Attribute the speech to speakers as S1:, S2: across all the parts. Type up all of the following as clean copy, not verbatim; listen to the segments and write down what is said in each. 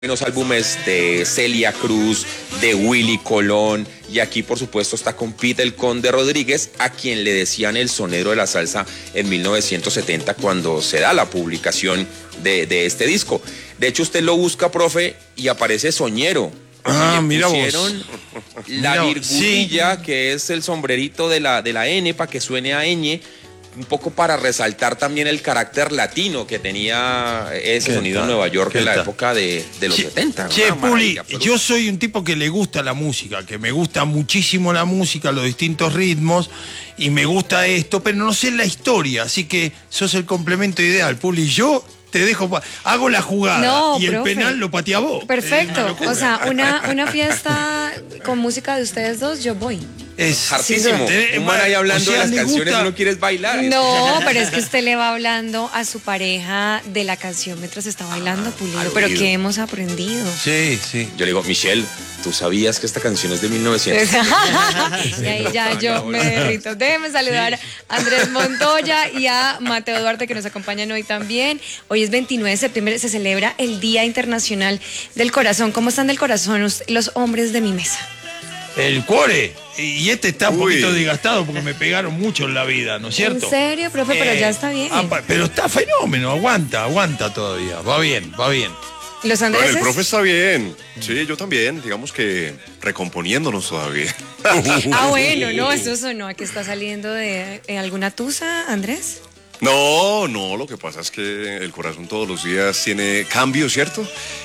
S1: Buenos álbumes de Celia Cruz, de Willy Colón, y aquí por supuesto está con Pete el Conde Rodríguez, a quien le decían el sonero de la salsa en 1970 cuando se da la publicación de este disco. De hecho usted lo busca, profe, y aparece Soñero.
S2: Mira vos.
S1: La virgulilla, sí, que es el sombrerito de la N para que suene a ñ, un poco para resaltar también el carácter latino que tenía ese sonido en Nueva York en la época de los 70.
S2: Che, Puli, yo soy un tipo que le gusta la música, que me gusta muchísimo la música, los distintos ritmos, y me gusta esto, pero no sé la historia, así que sos el complemento ideal, Puli. Yo te dejo, hago la jugada y el penal lo patea vos.
S3: Perfecto, o sea, una fiesta con música de ustedes dos, yo voy.
S1: Es hartísimo. Un man ahí hablando de las canciones y no quieres bailar.
S3: No, pero es que usted le va hablando a su pareja de la canción mientras está bailando, Pulido. Pero que hemos aprendido.
S2: Sí, sí.
S1: Yo le digo, Michelle, ¿tú sabías que esta canción es de 1900?
S3: Y ahí ya yo me derrito. Déjeme saludar a Andrés Montoya y a Mateo Duarte, que nos acompañan hoy también. Hoy es 29 de septiembre, se celebra el Día Internacional del Corazón. ¿Cómo están del corazón los hombres de mi mesa?
S2: El cuore. Y este está un poquito desgastado porque me pegaron mucho en la vida, ¿no es cierto?
S3: ¿En serio, profe? Pero ya está bien.
S2: Pero está fenómeno, aguanta todavía. Va bien.
S3: ¿Los Andrés?
S4: El profe está bien. Sí, yo también. Digamos que recomponiéndonos todavía.
S3: Bueno, no, eso sonó a que está saliendo de alguna tusa, Andrés.
S4: No, lo que pasa es que el corazón todos los días tiene cambios, ¿cierto?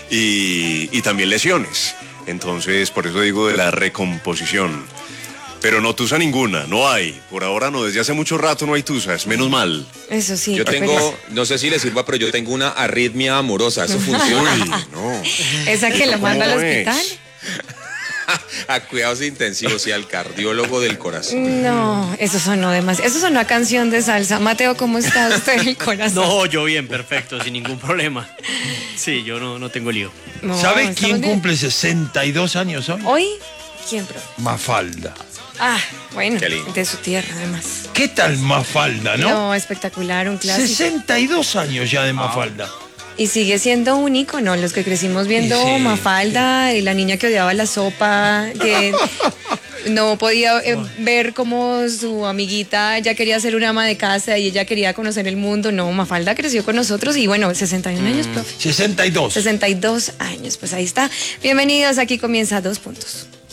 S4: Y también lesiones. Entonces, por eso digo de la recomposición. Pero no tusa ninguna, no hay. Por ahora no, desde hace mucho rato no hay tusas, menos mal.
S3: Eso sí.
S1: Yo tengo, no sé si le sirva, pero yo tengo una arritmia amorosa, eso funciona.
S4: No.
S3: ¿Esa que lo manda al hospital?
S1: A cuidados intensivos y al cardiólogo del corazón.
S3: No, eso sonó demasiado. Eso sonó a canción de salsa. Mateo, ¿cómo está usted el corazón?
S5: No, yo bien, perfecto, sin ningún problema. Sí, yo no tengo lío.
S3: No,
S2: ¿Sabes quién cumple 62 años hoy?
S3: ¿Hoy? ¿Quién, bro?
S2: Mafalda.
S3: Bueno, de su tierra, además.
S2: ¿Qué tal Mafalda, no?
S3: No, espectacular, un clásico.
S2: 62 años ya de Mafalda.
S3: Y sigue siendo un ícono, los que crecimos viendo Mafalda, y la niña que odiaba la sopa, que no podía ver cómo su amiguita ya quería ser una ama de casa y ella quería conocer el mundo. No, Mafalda creció con nosotros y bueno, 61 años, profe.
S2: 62
S3: años, pues ahí está. Bienvenidos, aquí comienza 2 Puntos.